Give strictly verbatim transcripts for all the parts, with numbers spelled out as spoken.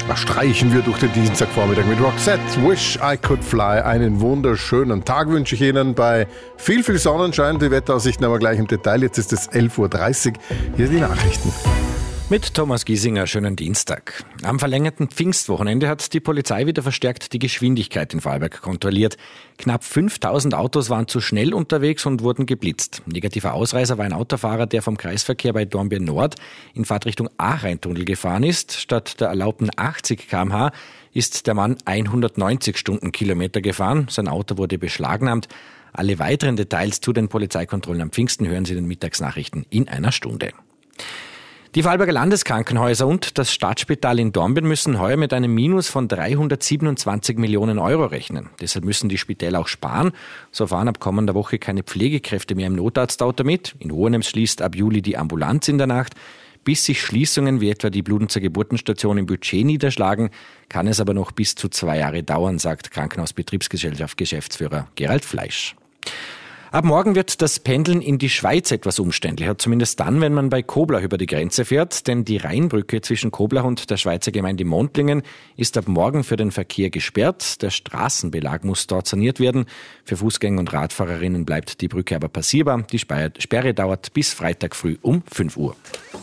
streichen wir durch den Dienstagvormittag mit Roxette. Wish I Could Fly. Einen wunderschönen Tag wünsche ich Ihnen bei viel, viel Sonnenschein. Die Wetteraussichten haben wir gleich im Detail. Jetzt ist es elf Uhr dreißig. Hier die Nachrichten. Mit Thomas Giesinger, schönen Dienstag. Am verlängerten Pfingstwochenende hat die Polizei wieder verstärkt die Geschwindigkeit in Vorarlberg kontrolliert. Knapp fünftausend Autos waren zu schnell unterwegs und wurden geblitzt. Negativer Ausreißer war ein Autofahrer, der vom Kreisverkehr bei Dornbirn Nord in Fahrtrichtung A-Rheintunnel gefahren ist. Statt der erlaubten achtzig Kilometer pro Stunde ist der Mann hundertneunzig Stundenkilometer gefahren. Sein Auto wurde beschlagnahmt. Alle weiteren Details zu den Polizeikontrollen am Pfingsten hören Sie in den Mittagsnachrichten in einer Stunde. Die Vorarlberger Landeskrankenhäuser und das Stadtspital in Dornbirn müssen heuer mit einem Minus von dreihundertsiebenundzwanzig Millionen Euro rechnen. Deshalb müssen die Spitäler auch sparen. So fahren ab kommender Woche keine Pflegekräfte mehr im Notarztauto mit. In Hohenems schließt ab Juli die Ambulanz in der Nacht. Bis sich Schließungen wie etwa die Bludenzer Geburtenstation im Budget niederschlagen, kann es aber noch bis zu zwei Jahre dauern, sagt Krankenhausbetriebsgesellschaft Geschäftsführer Gerald Fleisch. Ab morgen wird das Pendeln in die Schweiz etwas umständlicher, zumindest dann, wenn man bei Koblach über die Grenze fährt, denn die Rheinbrücke zwischen Koblach und der Schweizer Gemeinde Montlingen ist ab morgen für den Verkehr gesperrt. Der Straßenbelag muss dort saniert werden. Für Fußgänger und Radfahrerinnen bleibt die Brücke aber passierbar. Die Sperre dauert bis Freitag früh um fünf Uhr.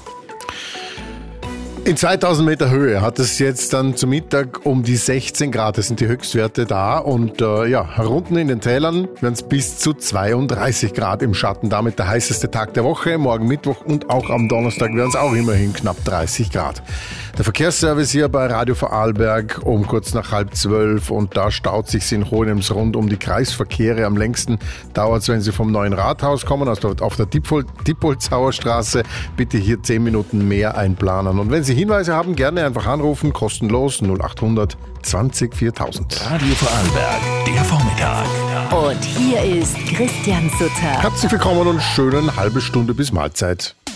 In zweitausend Meter Höhe hat es jetzt dann zum Mittag um die sechzehn Grad. Das sind die Höchstwerte da. Und äh, ja, unten in den Tälern werden es bis zu zweiunddreißig Grad im Schatten. Damit der heißeste Tag der Woche. Morgen Mittwoch und auch am Donnerstag werden es auch immerhin knapp dreißig Grad. Der Verkehrsservice hier bei Radio Vorarlberg um kurz nach halb zwölf. Und da staut sich in Hohenems rund um die Kreisverkehre. Am längsten dauert es, wenn Sie vom neuen Rathaus kommen, also auf der Diepholzhauer Straße. Bitte hier zehn Minuten mehr einplanen. Und wenn Sie Hinweise haben, gerne einfach anrufen, kostenlos null acht hundert zwanzig viertausend. Radio Vorarlberg, der Vormittag. Und hier ist Christian Sutter. Herzlich willkommen und schönen halbe Stunde bis Mahlzeit.